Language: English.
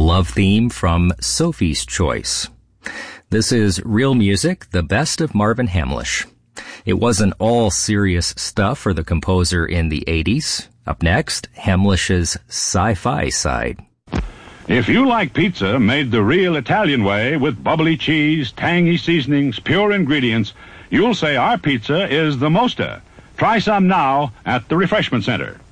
love theme from Sophie's Choice. This is Real Music, the best of Marvin Hamlisch. It wasn't all serious stuff for the composer in the 80s. Up next, Hamlisch's sci-fi side. If you like pizza made the real Italian way with bubbly cheese, tangy seasonings, pure ingredients, you'll say our pizza is the Mosta. Try some now at the Refreshment Center.